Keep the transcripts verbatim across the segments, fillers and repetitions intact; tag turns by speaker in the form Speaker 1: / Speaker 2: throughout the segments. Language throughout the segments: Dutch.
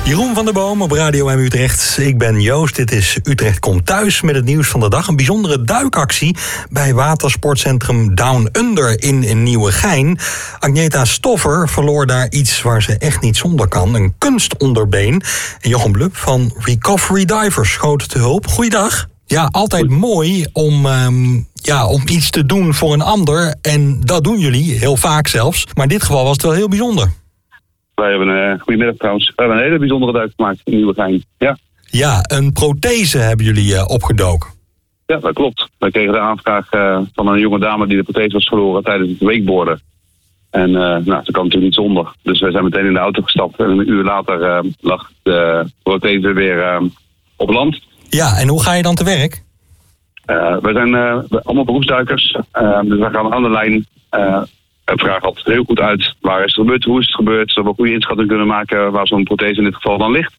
Speaker 1: Jeroen van der Boom op Radio M Utrecht. Ik ben Joost, dit is Utrecht Komt Thuis met het nieuws van de dag. Een bijzondere duikactie bij watersportcentrum Down Under in Nieuwegein. Agneta Stoffer verloor daar iets waar ze echt niet zonder kan. Een kunstonderbeen. En Jochem Blub van Recovery Divers schoot te hulp. Goeiedag. Ja, altijd mooi om, um, ja, om iets te doen voor een ander. En dat doen jullie, heel vaak zelfs. Maar in dit geval was het wel heel bijzonder.
Speaker 2: Wij hebben een uh, goedemiddag trouwens. We hebben een hele bijzondere duik gemaakt in Nieuwegein. Ja.
Speaker 1: Ja, een prothese hebben jullie uh, opgedoken.
Speaker 2: Ja, dat klopt. Wij kregen de aanvraag uh, van een jonge dame die de prothese was verloren tijdens het wakeboarden. En uh, nou, ze kan natuurlijk niet zonder. Dus wij zijn meteen in de auto gestapt. En een uur later uh, lag de prothese weer uh, op land.
Speaker 1: Ja, en hoe ga je dan te werk?
Speaker 2: Uh, wij zijn uh, allemaal beroepsduikers. Uh, dus wij gaan aan de lijn. Uh, We vragen altijd heel goed uit waar is het gebeurd, hoe is het gebeurd, zodat we een goede inschatting kunnen maken waar zo'n prothese in dit geval dan ligt.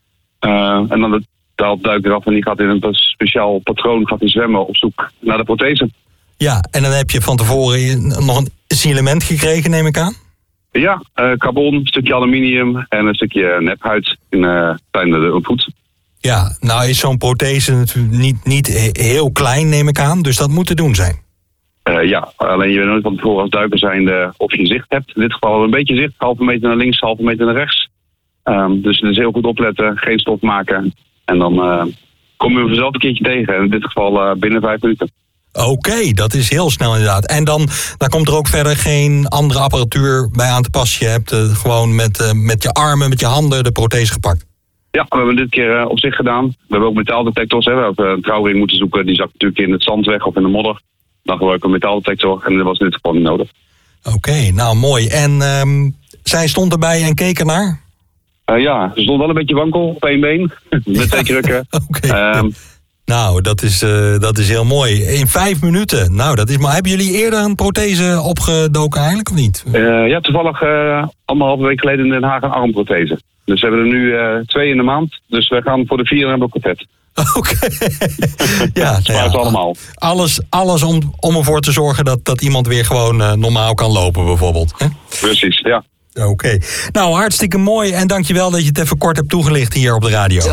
Speaker 2: Uh, en dan daalt de duiker af en die gaat in een speciaal patroon gaat hij zwemmen op zoek naar de prothese.
Speaker 1: Ja, en dan heb je van tevoren nog een signalement gekregen, neem ik aan?
Speaker 2: Ja, uh, carbon, een stukje aluminium en een stukje nephuid in uh, de voet.
Speaker 1: Ja, nou is zo'n prothese natuurlijk niet, niet heel klein, neem ik aan, dus dat moet te doen zijn.
Speaker 2: Uh, ja, alleen je weet nooit van tevoren als duiker zijnde of je zicht hebt. In dit geval een beetje zicht, halve meter naar links, halve meter naar rechts. Um, dus het is heel goed opletten, geen stop maken. En dan uh, kom je vanzelf een keertje tegen. En in dit geval uh, binnen vijf minuten.
Speaker 1: Oké, okay, dat is heel snel inderdaad. En dan, dan komt er ook verder geen andere apparatuur bij aan te passen. Je hebt uh, gewoon met, uh, met je armen, met je handen de prothese gepakt.
Speaker 2: Ja, we hebben dit keer uh, op zich gedaan. We hebben ook metaaldetectors. Hè. We hebben een trouwring moeten zoeken. Die zakt natuurlijk in het zand weg of in de modder. Dan gebruik ik een metaaldetector en dat was in dit geval niet nodig.
Speaker 1: Oké, okay, nou mooi. En um, zij stond erbij en keek ernaar?
Speaker 2: Uh, ja, ze stond wel een beetje wankel op één been. Met twee krukken.
Speaker 1: Okay. Um, nou, dat is, uh, dat is heel mooi. In vijf minuten. Nou, dat is maar. Hebben jullie eerder een prothese opgedoken eigenlijk of niet?
Speaker 2: Uh, ja, toevallig uh, anderhalve week geleden in Den Haag een armprothese. Dus we hebben er nu uh, twee in de maand. Dus we gaan voor de vier en hebben we kwartet.
Speaker 1: Oké. Okay. Ja,
Speaker 2: nou ja, allemaal.
Speaker 1: Alles, alles om, om ervoor te zorgen dat, dat iemand weer gewoon uh, normaal kan lopen bijvoorbeeld. Hè?
Speaker 2: Precies, ja.
Speaker 1: Oké. Okay. Nou, hartstikke mooi en dankjewel dat je het even kort hebt toegelicht hier op de radio.